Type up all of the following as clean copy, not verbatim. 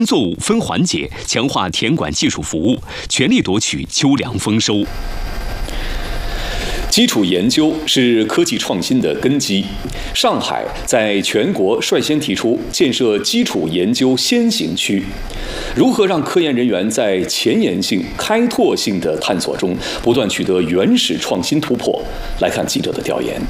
作物分环节强化田管技术服务，全力夺取秋粮丰收。基础研究是科技创新的根基。上海在全国率先提出建设基础研究先行区。如何让科研人员在前沿性、开拓性的探索中不断取得原始创新突破？来看记者的调研。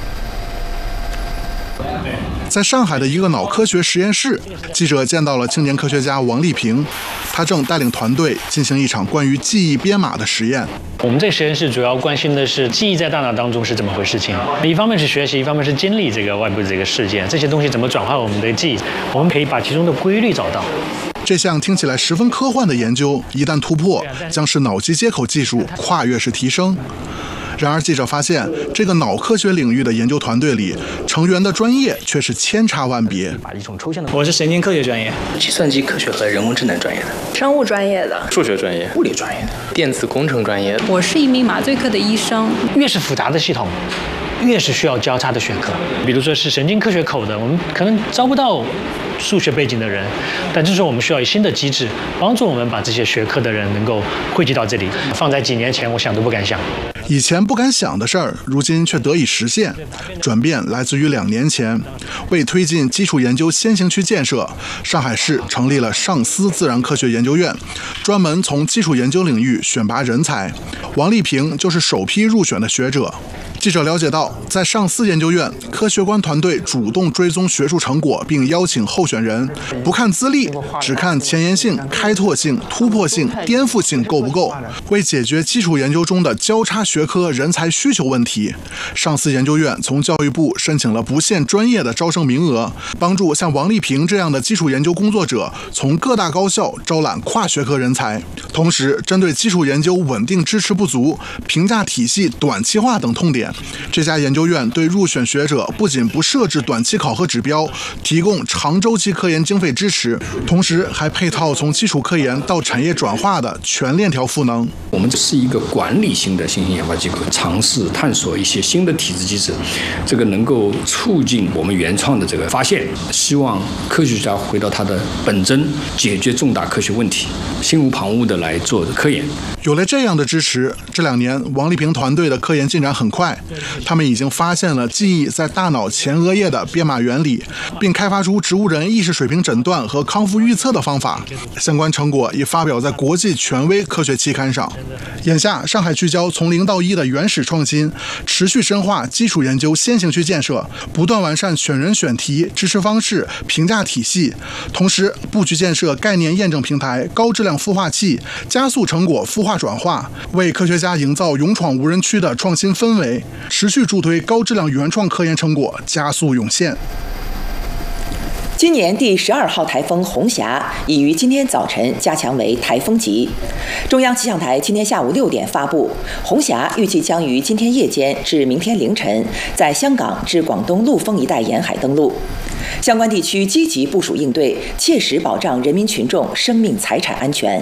在上海的一个脑科学实验室，记者见到了青年科学家王立平，他正带领团队进行一场关于记忆编码的实验。 我们这个实验室主要关心的是记忆在大脑当中是怎么回事情，一方面是学习，一方面是经历这个外部的这个事件，这些东西怎么转化我们的记忆，我们可以把其中的规律找到。 这项听起来十分科幻的研究，一旦突破，将是脑机接口技术跨越式提升。然而，记者发现，这个脑科学领域的研究团队里，成员的专业却是千差万别。 我是神经科学专业， 计算机科学和人工智能专业的， 生物专业的， 数学专业，物理专业的，电子工程专业的。 我是一名麻醉科的医生。 越是复杂的系统，越是需要交叉的学科。比如说是神经科学口的，我们可能招不到数学背景的人，但这时候我们需要新的机制帮助我们把这些学科的人能够汇集到这里。放在几年前，我想都不敢想。 以前不敢想的事儿，如今却得以实现。转变来自于2年前，为推进基础研究先行区建设，上海市成立了上思自然科学研究院，专门从基础研究领域选拔人才。王立平就是首批入选的学者。记者了解到，在上思研究院，科学官团队主动追踪学术成果，并邀请候选人，不看资历，只看前沿性、开拓性、突破性、颠覆性够不够。为解决基础研究中的交叉学科人才需求问题，上思研究院从教育部申请了不限专业的招生名额，帮助像王立平这样的基础研究工作者从各大高校招揽跨学科人才。同时，针对基础研究稳定支持不足、评价体系短期化等痛点，这家研究院对入选学者不仅不设置短期考核指标，提供长周期科研经费支持，同时还配套从基础科研到产业转化的全链条赋能。 我们这是一个管理型的新型研发机构，尝试探索一些新的体制机制，这个能够促进我们原创的这个发现，希望科学家回到他的本真，解决重大科学问题，心无旁骛的来做科研。 有了这样的支持，这2年王立平团队的科研进展很快，他们已经发现了记忆在大脑前额叶的编码原理，并开发出植物人意识水平诊断和康复预测的方法。相关成果已发表在国际权威科学期刊上。眼下，上海聚焦从0到1的原始创新，持续深化基础研究先行区建设，不断完善选人选题、支持方式、评价体系，同时布局建设概念验证平台、高质量孵化器，加速成果孵化转化，为科学家营造勇闯无人区的创新氛围，持续助推高质量原创科研成果加速涌现。 今年第12号台风红霞已于今天早晨加强为台风级。中央气象台今天下午6点发布，红霞预计将于今天夜间至明天凌晨在香港至广东陆丰一带沿海登陆，相关地区积极部署应对，切实保障人民群众生命财产安全。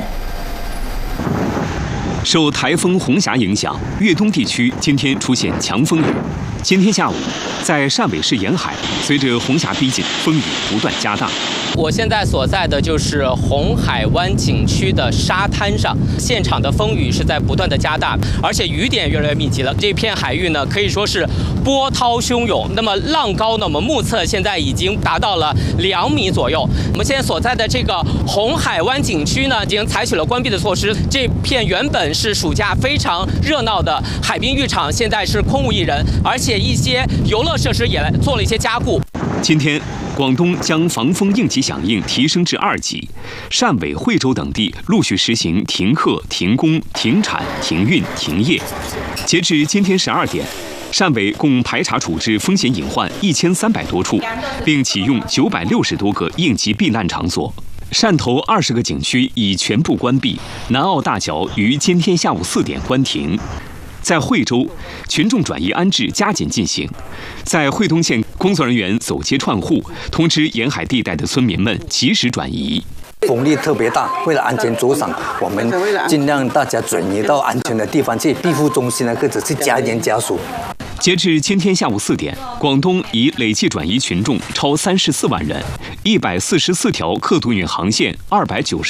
受台风红霞影响，粤东地区今天出现强风雨。今天下午，在汕尾市沿海，随着红霞逼近，风雨不断加大。 我现在所在的就是红海湾景区的沙滩上，现场的风雨是在不断的加大，而且雨点越来越密集了。这片海域呢，可以说是波涛汹涌。那么浪高呢，我们目测现在已经达到了2米左右。我们现在所在的这个红海湾景区呢，已经采取了关闭的措施。这片原本是暑假非常热闹的海滨浴场，现在是空无一人，而且一些游乐设施也做了一些加固。 今天，广东将防风应急响应提升至2级，汕尾、惠州等地陆续实行停课、停工、停产、停运、停业。截至今天12点，汕尾共排查处置风险隐患1300多处，并启用960多个应急避难场所。汕头20个景区已全部关闭，南澳大桥于今天下午4点关停。在惠州，群众转移安置加紧进行。在惠东县，工作人员走街串户，通知沿海地带的村民们及时转移。 风力特别大，为了安全着想，我们尽量大家转移到安全的地方去，庇护中心呢，或者是加严加速。 截至今天下午4点，广东已累计转移群众超34万人，144条客渡运航线，290